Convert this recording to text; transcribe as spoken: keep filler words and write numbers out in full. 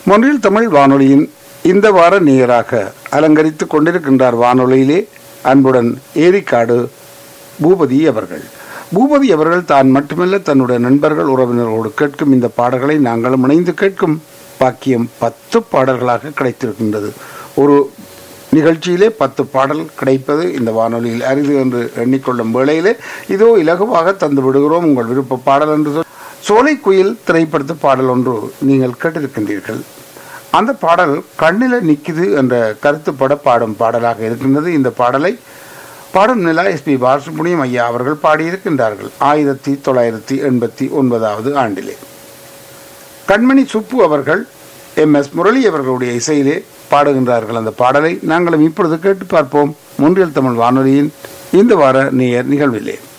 மொன்றில் தமிழ் வானொலியின் இந்த வார நேயராக அலங்கரித்துக் கொண்டிருக்கின்றார் வானொலியிலே அன்புடன் ஏரிக்காடு பூபதி அவர்கள். பூபதி அவர்கள் தான் மட்டுமல்ல தன்னுடைய நண்பர்கள் உறவினர்களோடு கேட்கும் இந்த பாடல்களை நாங்களும் இணைந்து கேட்கும் பாக்கியம் பத்து பாடல்களாக கிடைத்திருக்கின்றது. ஒரு நிகழ்ச்சியிலே பத்து பாடல் கிடைப்பது இந்த வானொலியில் அரிது என்று எண்ணிக்கொள்ளும் வேளையிலே இதோ இலகுவாக தந்து விடுகிறோம் உங்கள் விருப்ப பாடல் என்று சொல். சோலை குயில் திரைப்படத்து பாடல் ஒன்று நீங்கள் கேட்டிருக்கின்றீர்கள். அந்த பாடல் கண்ணில நிக்குது என்ற கருத்துப்பட பாடும் பாடலாக இருக்கின்றது. இந்த பாடலை பாடும் நிலா எஸ் பி பாலசுப்ரமணியம் ஐயா அவர்கள் பாடியிருக்கின்றார்கள் ஆயிரத்தி தொள்ளாயிரத்தி எண்பத்தி ஒன்பதாவது ஆண்டிலே. கண்மணி சுப்பு அவர்கள் எம் எஸ் முரளி அவர்களுடைய இசையிலே பாடுகின்றார்கள். அந்த பாடலை நாங்களும் இப்பொழுது கேட்டு பார்ப்போம். மொன்றில் தமிழ் வானொலியின் இந்த வார நேயர் நிகழ்விலே.